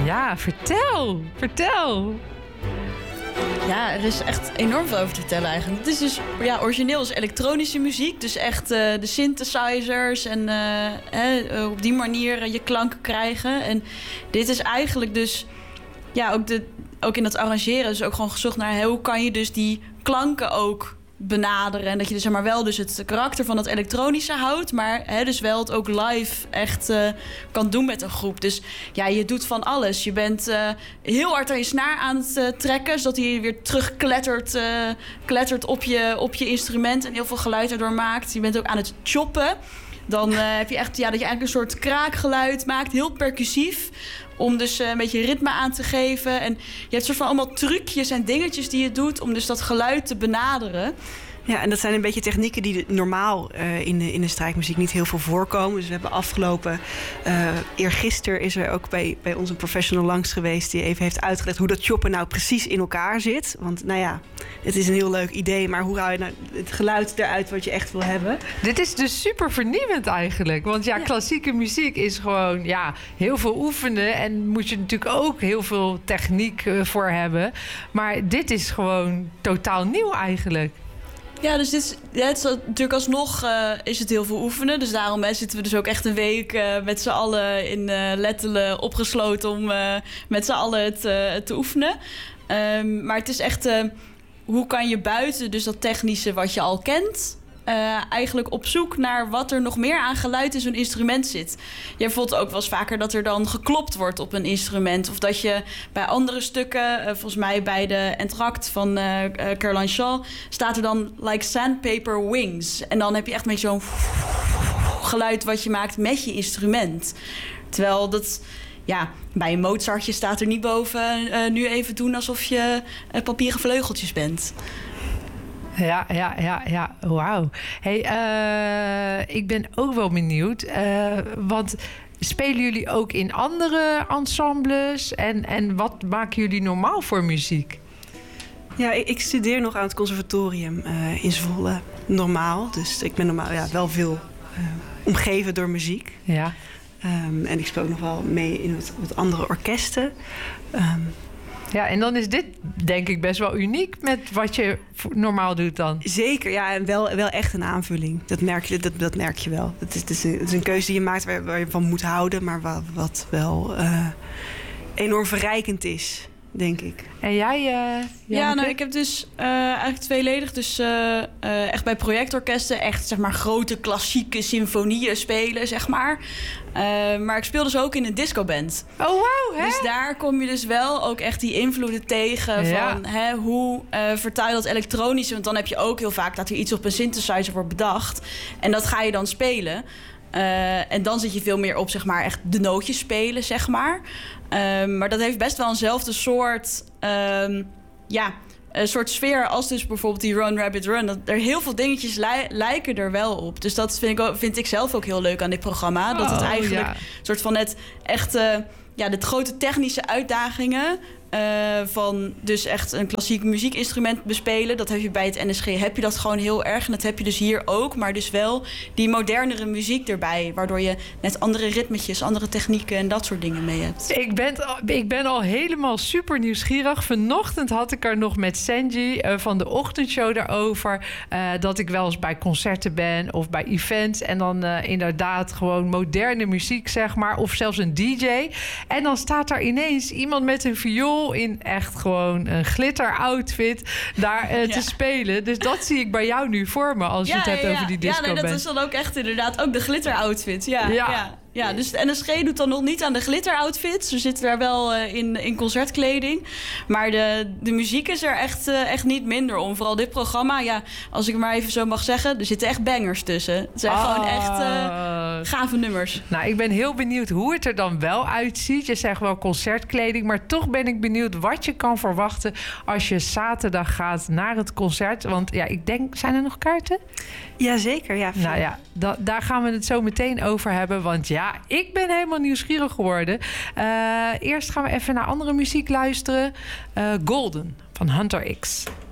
Ja, vertel. Ja, er is echt enorm veel over te vertellen eigenlijk. Het is dus, origineel is elektronische muziek. Dus echt de synthesizers en op die manier je klanken krijgen. En dit is eigenlijk dus, ook in het arrangeren is ook gewoon gezocht naar hoe kan je dus die klanken ook benaderen. En dat je dus wel dus het karakter van het elektronische houdt, maar dus wel het ook live echt kan doen met een groep. Dus ja, je doet van alles. Je bent heel hard aan je snaar aan het trekken, zodat hij weer terug klettert op je instrument en heel veel geluid erdoor maakt. Je bent ook aan het choppen. Dan heb je echt dat je eigenlijk een soort kraakgeluid maakt, heel percussief, om dus een beetje ritme aan te geven. En je hebt soort van allemaal trucjes en dingetjes die je doet om dus dat geluid te benaderen. Ja, en dat zijn een beetje technieken die normaal in de strijkmuziek niet heel veel voorkomen. Dus we hebben afgelopen, eergisteren is er ook bij ons een professional langs geweest die even heeft uitgelegd hoe dat choppen nou precies in elkaar zit. Want het is een heel leuk idee, maar hoe haal je nou het geluid eruit wat je echt wil hebben? Dit is dus super vernieuwend eigenlijk. Want klassieke muziek is gewoon heel veel oefenen. En moet je natuurlijk ook heel veel techniek voor hebben. Maar dit is gewoon totaal nieuw eigenlijk. Ja, dus het is natuurlijk alsnog is het heel veel oefenen. Dus daarom zitten we dus ook echt een week met z'n allen in Lettelen opgesloten om met z'n allen te oefenen. Maar het is echt, hoe kan je buiten dus dat technische wat je al kent, eigenlijk op zoek naar wat er nog meer aan geluid in zo'n instrument zit. Je voelt ook wel eens vaker dat er dan geklopt wordt op een instrument. Of dat je bij andere stukken, volgens mij bij de entracte van Caroline Shaw, staat er dan like sandpaper wings. En dan heb je echt een beetje zo'n geluid wat je maakt met je instrument. Terwijl dat, bij een Mozartje staat er niet boven nu even doen alsof je papieren vleugeltjes bent. Ja. Wauw. Hey, ik ben ook wel benieuwd. Want spelen jullie ook in andere ensembles? En wat maken jullie normaal voor muziek? Ja, ik studeer nog aan het conservatorium in Zwolle. Normaal. Dus ik ben normaal wel veel omgeven door muziek. Ja. En ik speel ook nog wel mee in wat andere orkesten. Ja, en dan is dit denk ik best wel uniek met wat je normaal doet dan. Zeker, ja, en wel echt een aanvulling. Dat merk je wel. Het is een keuze die je maakt waar je van moet houden, maar wat wel enorm verrijkend is, denk ik. En jij? Ik heb dus eigenlijk tweeledig. Dus echt bij projectorkesten echt zeg maar grote klassieke symfonieën spelen, zeg maar. Maar ik speel dus ook in een discoband. Oh, wow, hè? Dus daar kom je dus wel ook echt die invloeden tegen van hoe vertaal je dat elektronisch. Want dan heb je ook heel vaak dat er iets op een synthesizer wordt bedacht. En dat ga je dan spelen. En dan zit je veel meer op, zeg maar, echt de nootjes spelen, zeg maar. Maar dat heeft best wel eenzelfde soort, een soort sfeer als dus bijvoorbeeld die Run Rabbit Run. Dat er heel veel dingetjes lijken er wel op. Dus dat vind ik zelf ook heel leuk aan dit programma. Dat het eigenlijk een soort van het echte, de grote technische uitdagingen van dus echt een klassiek muziekinstrument bespelen. Dat heb je bij het NSG, heb je dat gewoon heel erg. En dat heb je dus hier ook, maar dus wel die modernere muziek erbij. Waardoor je net andere ritmetjes, andere technieken en dat soort dingen mee hebt. Ik ben al helemaal super nieuwsgierig. Vanochtend had ik er nog met Sanji van de ochtendshow daarover. Dat ik wel eens bij concerten ben of bij events. En dan inderdaad gewoon moderne muziek, zeg maar. Of zelfs een DJ. En dan staat daar ineens iemand met een viool in echt gewoon een glitter-outfit daar te spelen. Dus dat zie ik bij jou nu voor me als je het hebt over die disco-band. Ja, dat is dan ook echt inderdaad ook de glitter-outfit. Ja, dus de NSG doet dan nog niet aan de glitter-outfits. Ze zitten daar wel in concertkleding. Maar de muziek is er echt niet minder om. Vooral dit programma, als ik het maar even zo mag zeggen, er zitten echt bangers tussen. Het zijn gewoon echt gave nummers. Nou, ik ben heel benieuwd hoe het er dan wel uitziet. Je zegt wel concertkleding, maar toch ben ik benieuwd wat je kan verwachten als je zaterdag gaat naar het concert. Want ik denk, zijn er nog kaarten? Jazeker, ja. Nou ja, daar gaan we het zo meteen over hebben. Want ik ben helemaal nieuwsgierig geworden. Eerst gaan we even naar andere muziek luisteren. Golden van Hunter X.